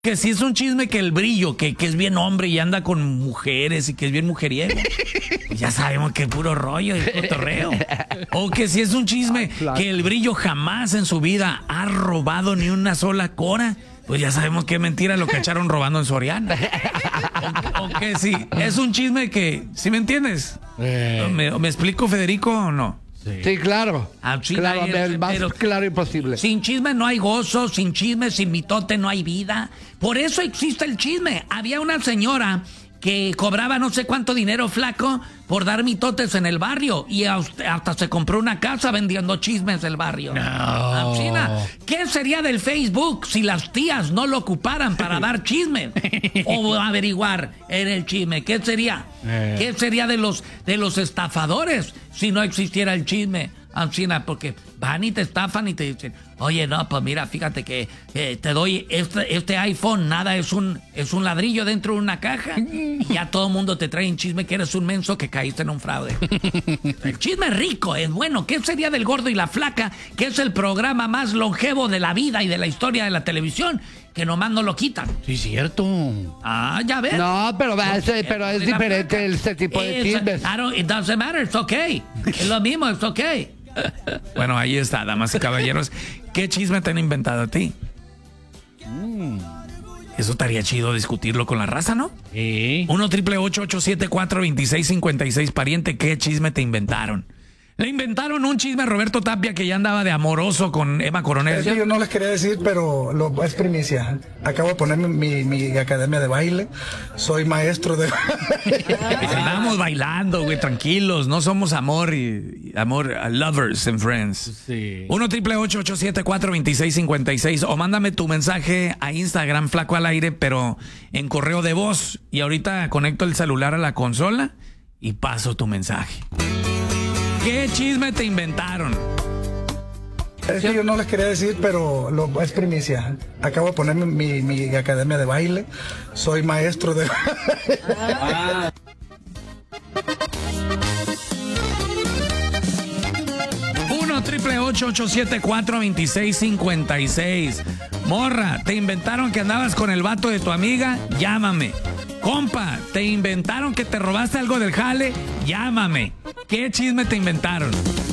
Que si es un chisme que el Brillo, que es bien hombre y anda con mujeres y que es bien mujeriego, ya sabemos que es puro rollo y cotorreo. O que si es un chisme que el Brillo jamás en su vida ha robado ni una sola cora, pues ya sabemos que es mentira, lo cacharon robando en Soriana. O que si es un chisme que, ¿sí me entiendes? ¿Me explico, Federico, o no? Sí, claro. Claro, el más claro imposible. Sin chisme no hay gozo, sin chisme, sin mitote no hay vida. Por eso existe el chisme. Había una señora que cobraba no sé cuánto dinero, flaco, por dar mitotes en el barrio. Y hasta se compró una casa vendiendo chismes del barrio. No. ¿Qué sería del Facebook si las tías no lo ocuparan para dar chismes? O averiguar en el chisme. ¿Qué sería? ¿Qué sería de los estafadores si no existiera el chisme? Ancina, porque van y te estafan y te dicen, oye, no, pues mira, fíjate que te doy este iPhone, nada, es un ladrillo dentro de una caja, y ya todo el mundo te trae en chisme que eres un menso que caíste en un fraude. El chisme es rico, es bueno. ¿Qué sería del Gordo y la Flaca, que es el programa más longevo de la vida y de la historia de la televisión, que nomás no lo quitan? Sí, cierto. Ah, ya ves. No, pero es diferente este tipo de chismes. It doesn't matter, it's okay. Es lo mismo, it's okay. Bueno, ahí está, damas y caballeros. ¿Qué chisme te han inventado a ti? Eso estaría chido discutirlo con la raza, ¿no? Sí. 1-888-874-2656, pariente, ¿qué chisme te inventaron? Le inventaron un chisme a Roberto Tapia que ya andaba de amoroso con Emma Coronel. Es que yo no les quería decir, pero es primicia. Acabo de poner mi academia de baile. Soy maestro de... Andamos bailando, güey, tranquilos. No somos amor, lovers and friends. Sí. 1-888-874-2656 o mándame tu mensaje a Instagram, Flaco al Aire, pero en correo de voz. Y ahorita conecto el celular a la consola y paso tu mensaje. ¿Qué chisme te inventaron? Es que yo no les quería decir, pero es primicia. Acabo de poner mi academia de baile. Soy maestro de... 1-888-874-2656. Morra, ¿te inventaron que andabas con el vato de tu amiga? Llámame. Compa, ¿te inventaron que te robaste algo del jale? Llámame. ¿Qué chisme te inventaron?